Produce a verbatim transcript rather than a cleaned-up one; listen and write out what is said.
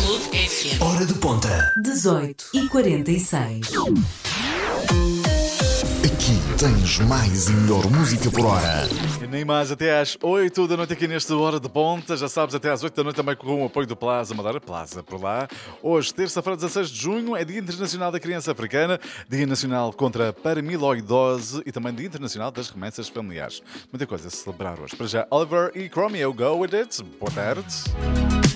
F M. Hora de ponta. dezoito e quarenta e seis. Aqui tens mais e melhor música por hora. E nem mais até às oito da noite aqui neste Hora de Ponta. Já sabes, até às oito da noite também com o apoio do Plaza Madeira Plaza por lá. Hoje, terça-feira, dezasseis de junho, é Dia Internacional da Criança Africana, Dia Nacional contra a Paramiloidose e também Dia Internacional das Remessas Familiares. Muita coisa a celebrar hoje. Para já, Oliver e Chromeo, Go With It. Boa tarde.